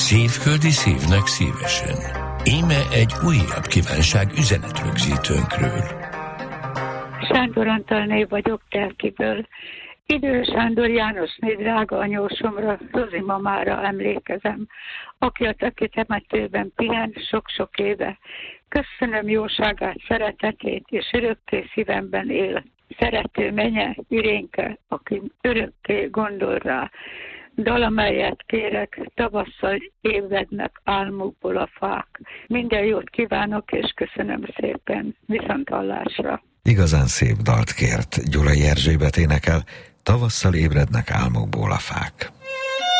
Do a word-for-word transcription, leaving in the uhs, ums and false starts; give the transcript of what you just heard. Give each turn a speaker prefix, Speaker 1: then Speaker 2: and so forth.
Speaker 1: Szívföldi szívnek szívesen. Íme egy újabb kívánság üzenetrögzítőnkről.
Speaker 2: Sándor Antalné vagyok Telkiből. Idő Sándor Jánosné drága anyósomra, Rozi mamára emlékezem, aki a Töki temetőben pihen sok-sok éve. Köszönöm jóságát, szeretetét, és örökké szívemben él. Szerető menye, Irénke, aki örökké gondol rá. Dal, amelyet kérek, tavasszal ébrednek álmukból a fák. Minden jót kívánok, és köszönöm szépen. Viszonthallásra.
Speaker 3: Igazán szép dalt kért Gyulai Erzsébet énekel, tavasszal ébrednek álmukból a fák.